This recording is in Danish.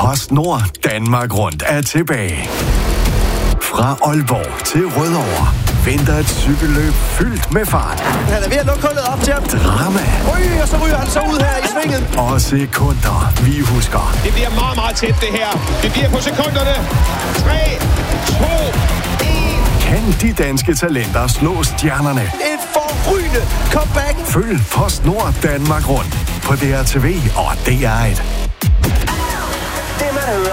PostNord Danmark Rundt er tilbage. Fra Aalborg til Rødovre venter et cykelløb fyldt med fart. Han er ved at lukke hullet op til ham. Drama. Og så ryger han så ud her i svinget. Og sekunder, vi husker. Det bliver meget, meget tæt det her. Det bliver på sekunderne. 3, 2, 1. Kan de danske talenter slå stjernerne? Et forrygende comeback. Følg PostNord Danmark Rundt på DRTV og DR1.